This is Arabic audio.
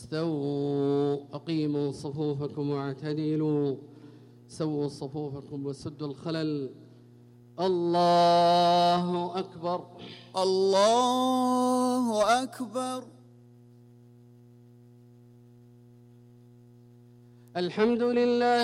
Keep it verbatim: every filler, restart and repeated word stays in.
استووا أقيموا صفوفكم واعتدلوا سووا صفوفكم وسدوا الخلل. الله أكبر. الله أكبر. الحمد لله.